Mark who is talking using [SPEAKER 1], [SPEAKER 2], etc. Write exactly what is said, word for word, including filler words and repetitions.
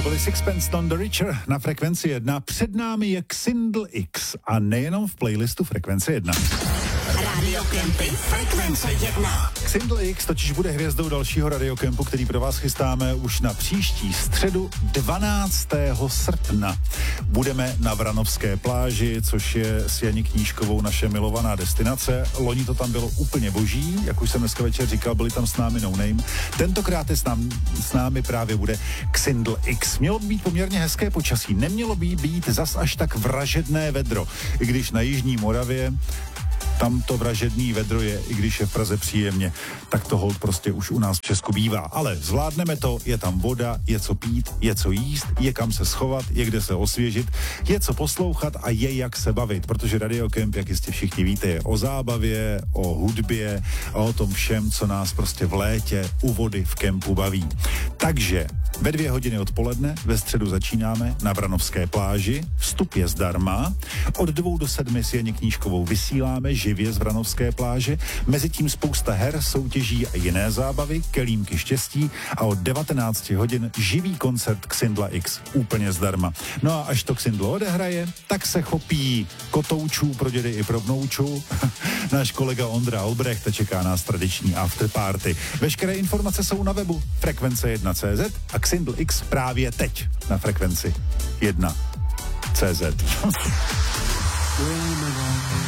[SPEAKER 1] byli Sixpence None the Richer na Frekvenci jedna. Před námi je Xindl X a nejenom v playlistu Frekvence jedna.
[SPEAKER 2] Radio Kempy Frekvence jedna.
[SPEAKER 1] Xindl X totiž bude hvězdou dalšího radiokempu, který pro vás chystáme už na příští středu dvanáctého srpna. Budeme na Vranovské pláži, což je s Janí Knížkovou naše milovaná destinace. Loni to tam bylo úplně boží, jak už jsem dneska večer říkal, byli tam s námi No Name. Tentokrát je s, nám, s námi právě bude Xindl X. Mělo by být poměrně hezké počasí, nemělo by být zas až tak vražedné vedro, i když na jižní Moravě tam to vražedný vedro je, i když je v Praze příjemně, tak to hold prostě už u nás v Česku bývá. Ale zvládneme to, je tam voda, je co pít, je co jíst, je kam se schovat, je kde se osvěžit, je co poslouchat a je jak se bavit, protože Radiokemp, jak jistě všichni víte, je o zábavě, o hudbě a o tom všem, co nás prostě v létě u vody v kempu baví. Takže ve dvě hodiny odpoledne ve středu začínáme na Vranovské pláži, vstup je zdarma, od dvou do sedmi s Janí Knížkovou vysíláme živě z Vranovské pláže, mezitím spousta her, soutěží a jiné zábavy, kelímky štěstí a od devatenáct hodin živý koncert Xindla X, úplně zdarma. No a až to Xindlo odehraje, tak se chopí kotoučů pro dědy i pro vnoučů. Náš kolega Ondra Albrecht čeká nás tradiční afterparty. Veškeré informace jsou na webu frekvence jedna tečka cé zet a Xindl X právě teď na Frekvenci jedna tečka cé zet.